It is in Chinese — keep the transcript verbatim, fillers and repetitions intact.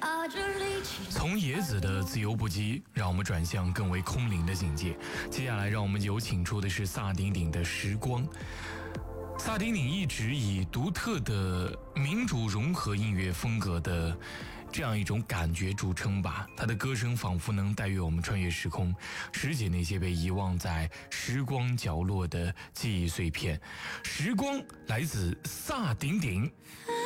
从野子的自由不羁，让我们转向更为空灵的境界。接下来让我们有请出的是萨顶顶的时光。萨顶顶一直以独特的民主融合音乐风格的这样一种感觉著称吧，他的歌声仿佛能带领我们穿越时空，拾起那些被遗忘在时光角落的记忆碎片。时光来自萨顶顶。